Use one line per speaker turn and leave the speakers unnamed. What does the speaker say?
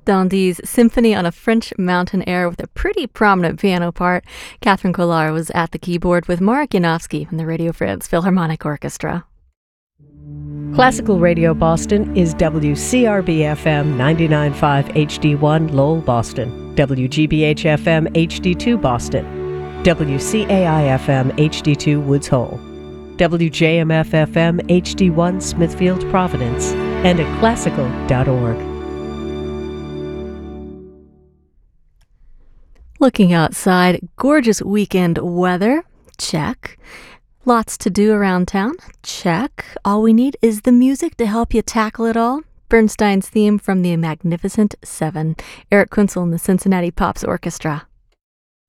Dandy's Symphony on a French Mountain Air with a pretty prominent piano part. Catherine Collard was at the keyboard with Mark Yanofsky from the Radio France Philharmonic Orchestra.
Classical Radio Boston is WCRB-FM 99.5 HD1 Lowell, Boston, WGBH-FM HD2 Boston, WCAI-FM HD2 Woods Hole, WJMF-FM HD1 Smithfield, Providence, and at classical.org.
Looking outside, gorgeous weekend weather. Check. Lots to do around town. Check. All we need is the music to help you tackle it all. Bernstein's theme from the Magnificent Seven. Eric Kunzel and the Cincinnati Pops Orchestra.